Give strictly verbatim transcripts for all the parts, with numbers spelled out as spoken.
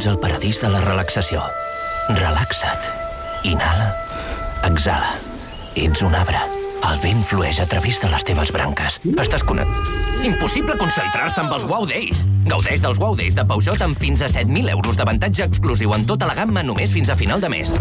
al paradís de la relaxació. Relaxa't. Inhala. Exhala. Ets un arbre. El vent flueix a través de les teves branques. Estàs connectat. Impossible concentrar-se amb els Wow Days. Gaudeix dels Wow Days de Peugeot amb fins a set mil euros d'avantatge exclusiu en tota la gamma només fins a final de mes.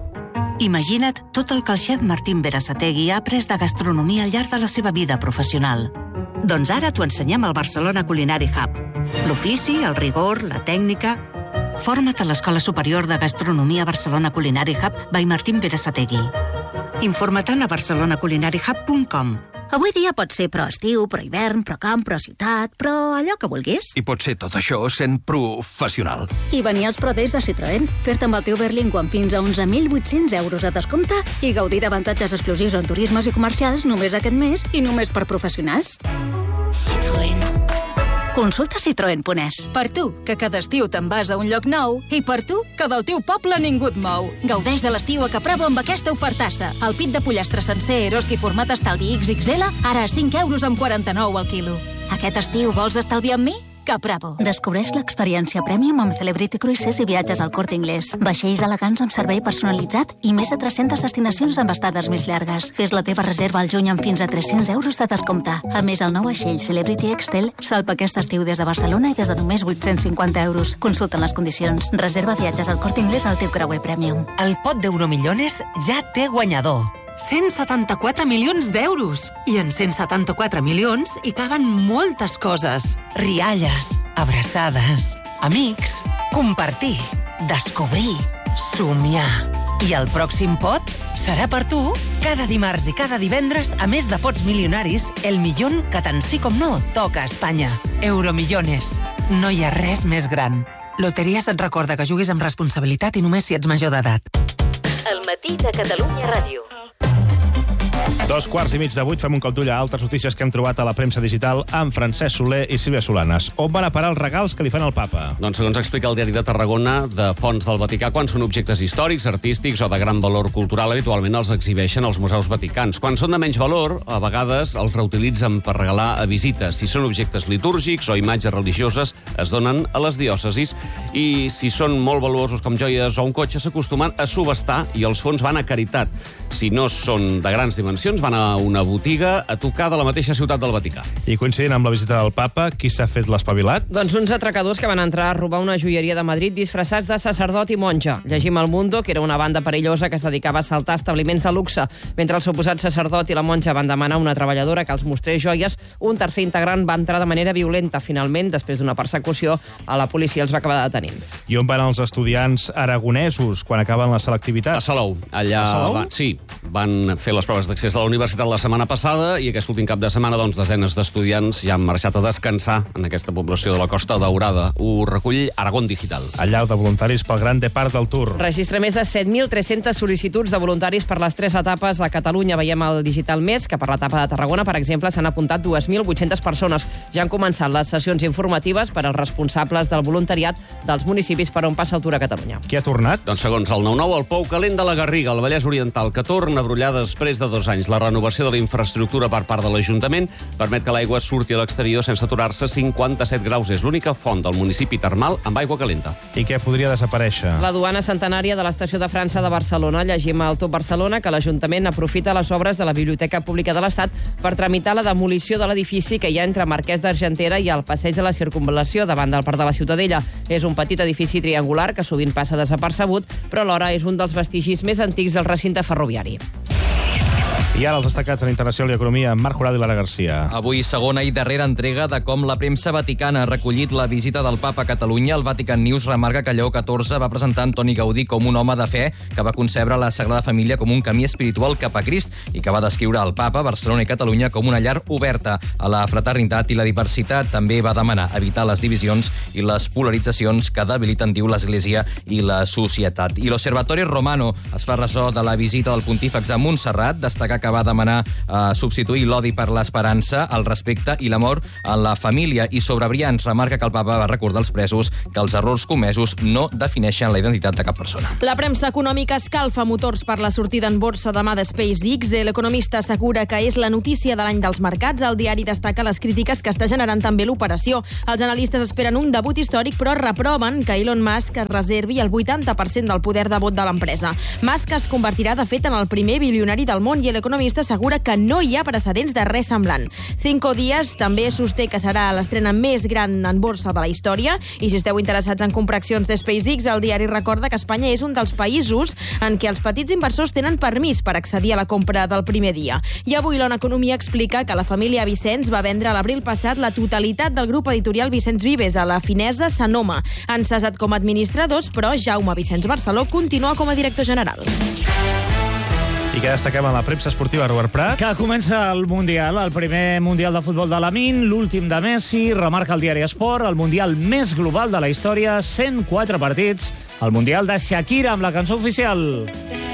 Imagina't tot el que el xef Martín Berasategui ha après de gastronomia al llarg de la seva vida professional. Doncs ara t'ho ensenyem al Barcelona Culinary Hub. L'ofici, el rigor, la tècnica... Forma't a l'Escola Superior de Gastronomia Barcelona Culinary Hub by Martín Berasategui. Informa't-en a barcelona culinary hub punt com. Avui dia pot ser pro estiu, pro hivern, pro camp, pro ciutat, però allò que vulguis. I pot ser tot això sent professional. I venir als Pro Days de Citroën, fer-te amb el teu Berlingo amb fins a onze mil vuit-cents euros de descompte i gaudir d'avantatges exclusius en turismes i comercials només aquest mes i només per professionals. Citroën. Consulta citroen punt es. Per tu, que cada estiu te'n vas a un lloc nou, i per tu, que del teu poble ningú et mou. Gaudeix de l'estiu a Caprabo amb aquesta ofertassa. El pit de pollastre sencer Eroski format estalvi ics ics ele, ara a cinc euros amb quaranta-nou al quilo. Aquest estiu vols estalviar amb mi? Caprabo. Descobreix l'experiència Premium amb Celebrity Cruises i viatges al Corte Inglés. Vaixells elegants amb servei personalitzat i més de tres-centes destinacions amb estades més llargues. Fes la teva reserva al juny amb fins a tres-cents euros de descompte. A més, el nou vaixell Celebrity Excel salpa aquest estiu des de Barcelona i des de només vuit-cents cinquanta euros. Consulta les condicions. Reserva viatges al Corte Inglés al teu creuer Premium. El pot d'Euromillones ja té guanyador. cent setanta-quatre milions d'euros. I en cent setanta-quatre milions hi caben moltes coses. Rialles, abraçades, amics, compartir, descobrir, somiar. I el pròxim pot serà per tu cada dimarts i cada divendres, a més de pots milionaris, el millón que tant sí com no toca a Espanya. Euromillones. No hi ha res més gran. Loteries et recorda que juguis amb responsabilitat i només si ets major d'edat. El matí de Catalunya Ràdio. Dos quarts i mig de vuit, fem un cop d'ull a altres notícies que hem trobat a la premsa digital amb Francesc Soler i Sílvia Solanes. On van a parar els regals que li fan al papa? Doncs segons explica el diari de Tarragona, de fons del Vaticà, quan són objectes històrics, artístics o de gran valor cultural, habitualment els exhibeixen als museus vaticans. Quan són de menys valor, a vegades els reutilitzen per regalar a visites. Si són objectes litúrgics o imatges religioses, es donen a les diòcesis. I si són molt valuosos com joies o un cotxe, s'acostumen a subestar i els fons van a caritat. Si no són de grans dimensions, van a una botiga a tocar de la mateixa ciutat del Vaticà. I coincidint amb la visita del papa, qui s'ha fet l'espavilat? Doncs uns atracadors que van entrar a robar una joieria de Madrid disfressats de sacerdot i monja. Llegim al Mundo que era una banda perillosa que es dedicava a assaltar establiments de luxe. Mentre el suposat sacerdot i la monja van demanar a una treballadora que els mostrés joies, un tercer integrant va entrar de manera violenta. Finalment, després d'una persecució, a la policia els va acabar detenint. I on van els estudiants aragonesos quan acaben la selectivitat? A Salou. Allà a Salou? Van, sí, van fer les proves d'accés a la universitat la setmana passada i aquest últim cap de setmana doncs, desenes d'estudiants ja han marxat a descansar en aquesta població de la Costa Daurada. Ho recull Aragón Digital. Allau de voluntaris pel gran depart del Tour. Registra més de set mil tres-centes sol·licituds de voluntaris per les tres etapes a Catalunya. Veiem al Digital Més que per l'etapa de Tarragona, per exemple, s'han apuntat dos mil vuit-centes persones. Ja han començat les sessions informatives per als responsables del voluntariat dels municipis per on passa el Tour a Catalunya. Qui ha tornat? Doncs segons el nou nou, el Pou Calent de la Garriga, al Vallès Oriental, que torna a brollar després de dos anys. La renovació de la infraestructura per part de l'Ajuntament permet que l'aigua surti a l'exterior sense aturar-se a cinquanta-set graus. És l'única font del municipi termal amb aigua calenta. I què podria desaparèixer? La duana centenària de l'Estació de França de Barcelona. Llegim al Top Barcelona que l'Ajuntament aprofita les obres de la Biblioteca Pública de l'Estat per tramitar la demolició de l'edifici que hi ha entre Marquès d'Argentera i el Passeig de la Circunvalació davant del Parc de la Ciutadella. És un petit edifici triangular que sovint passa desapercebut, però alhora és un dels vestigis més antics del recinte ferroviari. I ara els destacats en Internacional i Economia, amb Marc Jurado i Lara Garcia. Avui, segona i darrera entrega de com la premsa vaticana ha recollit la visita del papa a Catalunya. El Vatican News remarca que Lleó catorze va presentar Antoni Gaudí com un home de fe que va concebre la Sagrada Família com un camí espiritual cap a Crist i que va descriure al papa, Barcelona i Catalunya com una llar oberta a la fraternitat i la diversitat. També va demanar evitar les divisions i les polaritzacions que debiliten, diu, l'Església i la societat. I l'Osservatorio Romano es fa ressò de la visita del pontífex a Montserrat, destacar que que va demanar eh, substituir l'odi per l'esperança, el respecte i l'amor en la família. I sobre Brians remarca que el papa va recordar als presos que els errors comesos no defineixen la identitat de cap persona. La premsa econòmica escalfa motors per la sortida en borsa demà de SpaceX. L'economista assegura que és la notícia de l'any dels mercats. El diari destaca les crítiques que està generant també l'operació. Els analistes esperen un debut històric, però reproven que Elon Musk es reservi el vuitanta per cent del poder de vot de l'empresa. Musk es convertirà, de fet, en el primer bilionari del món i l'economista assegura que no hi ha precedents de res semblant. Cinco Días també sosté que serà l'estrena més gran en borsa de la història i si esteu interessats en comprar accions de SpaceX, el diari recorda que Espanya és un dels països en què els petits inversors tenen permís per accedir a la compra del primer dia. I avui l'Ona Economia explica que la família Vicenç va vendre a l'abril passat la totalitat del grup editorial Vicenç Vives a la finesa Sanoma. Han cessat com a administradors, però Jaume Vicenç Barceló continua com a director general. I què destaquem a la premsa esportiva, Robert Prat? Que comença el Mundial, el primer Mundial de futbol de Lamine, l'últim de Messi, remarca el diari Esport, el Mundial més global de la història, cent quatre partits, el Mundial de Shakira amb la cançó oficial.